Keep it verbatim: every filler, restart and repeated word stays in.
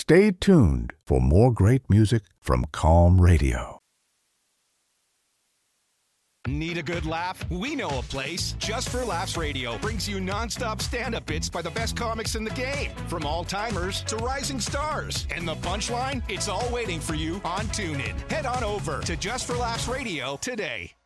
Stay tuned for more great music from Calm Radio. Need a good laugh? We know a place. Just for Laughs Radio brings you nonstop stand-up bits by the best comics in the game, from all-timers to rising stars. And the punchline? It's all waiting for you on TuneIn. Head on over to Just for Laughs Radio today.